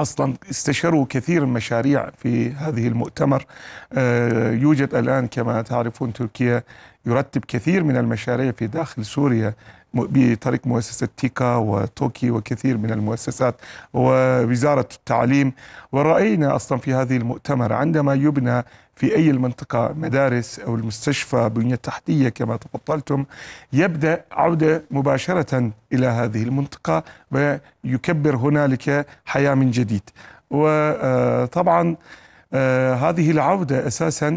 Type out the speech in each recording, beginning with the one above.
أصلا استشروا كثير من المشاريع في هذه المؤتمر. يوجد الآن كما تعرفون تركيا يرتب كثير من المشاريع في داخل سوريا بطريق مؤسسة تيكا وتوكي وكثير من المؤسسات ووزارة التعليم. ورأينا أصلا في هذه المؤتمر عندما يبنى في أي المنطقة مدارس أو المستشفى بنية تحتية كما تفضلتم، يبدأ عودة مباشرة إلى هذه المنطقة ويكبر هنالك حياة من جديد. وطبعا هذه العودة أساسا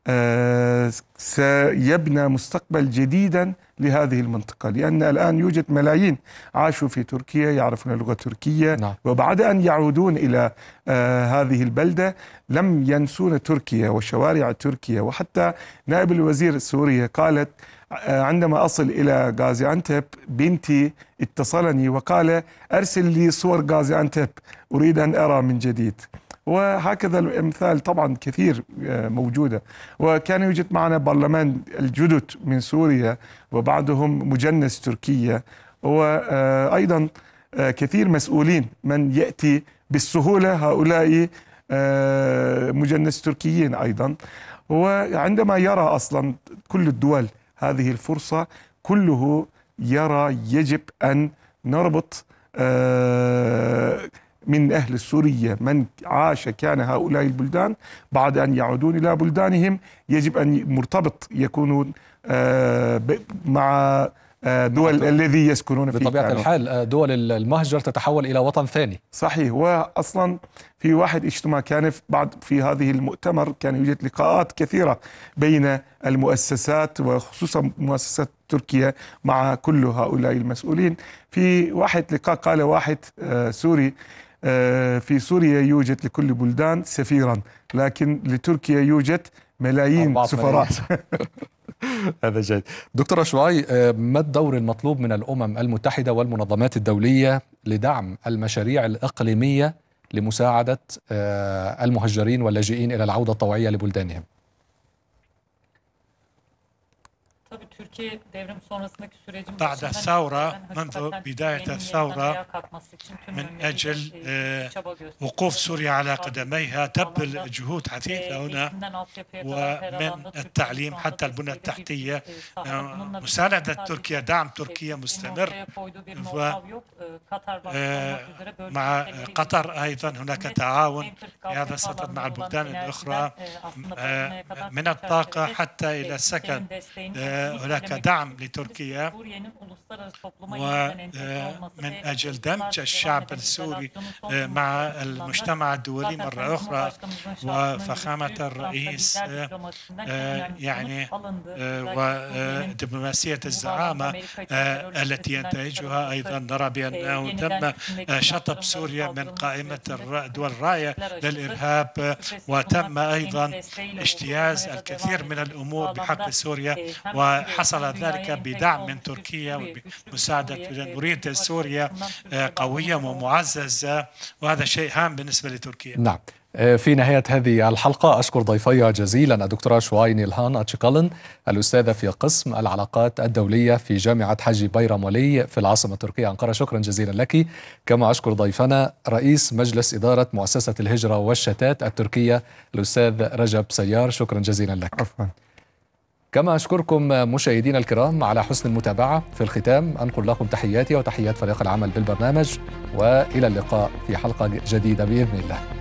سيبنى مستقبل جديدا لهذه المنطقة، لأن الآن يوجد ملايين عاشوا في تركيا يعرفون اللغة التركية. نعم. وبعد أن يعودون إلى هذه البلدة لم ينسون تركيا وشوارع تركيا. وحتى نائب الوزير السوري قالت عندما أصل إلى غازي أنتب بنتي اتصلني وقال أرسل لي صور غازي أنتب أريد أن أرى من جديد. وهكذا الأمثال طبعا كثير موجودة. وكان يوجد معنا برلمان الجدد من سوريا وبعضهم مجنس تركيا، وأيضا كثير مسؤولين من يأتي بالسهولة هؤلاء مجنس تركيين أيضا. وعندما يرى أصلا كل الدول هذه الفرصة كله يرى يجب أن نربط من أهل سوريا من عاش كان هؤلاء البلدان بعد أن يعودون إلى بلدانهم يجب أن مرتبط يكونون مع دول الذي يسكنون فيه. بطبيعة الحال دول المهجر تتحول إلى وطن ثاني. صحيح. وأصلا في واحد اجتماع كان في هذه المؤتمر كان يوجد لقاءات كثيرة بين المؤسسات وخصوصا مؤسسات تركيا مع كل هؤلاء المسؤولين. في واحد لقاء قال واحد سوري في سوريا يوجد لكل بلدان سفيرا لكن لتركيا يوجد ملايين سفراء. هذا جيد. دكتور شعاي، ما الدور المطلوب من الأمم المتحدة والمنظمات الدولية لدعم المشاريع الإقليمية لمساعدة المهجرين واللاجئين إلى العودة الطوعية لبلدانهم؟ بعد الثورة، منذ بداية الثورة، من أجل وقوف سوريا على قدميها تبذل جهود عديدة هنا، ومن التعليم حتى البنى التحتية. مساندة تركيا، دعم تركيا مستمر، مع قطر أيضا هناك تعاون في هذا الصدد مع البلدان الأخرى، من الطاقة حتى إلى السكن. هناك دعم لتركيا، ومن أجل دمج الشعب السوري مع المجتمع الدولي مرة أخرى. وفخامة الرئيس يعني ودبلوماسية الزعامة التي ينتهجها أيضا نرى بأنه تم شطب سوريا من قائمة الدول الراعية للإرهاب، وتم أيضا اجتياز الكثير من الأمور بحق سوريا، وحصل ذلك بدعم من تركيا وبمساعدة. نريد سوريا قوية ومعززة، وهذا شيء هام بالنسبة لتركيا. نعم. في نهاية هذه الحلقة أشكر ضيفي جزيلا الدكتورة شعاي نيلهان أتشقالن، الأستاذة في قسم العلاقات الدولية في جامعة حاجي بيرم ولي في العاصمة التركية أنقرة. شكرا جزيلا لك. كما أشكر ضيفنا رئيس مجلس إدارة مؤسسة الهجرة والشتات التركية الأستاذ رجب سيار. شكرا جزيلا لك. عفوا. كما أشكركم مشاهدينا الكرام على حسن المتابعة. في الختام أنقل لكم تحياتي وتحيات فريق العمل بالبرنامج، وإلى اللقاء في حلقة جديدة بإذن الله.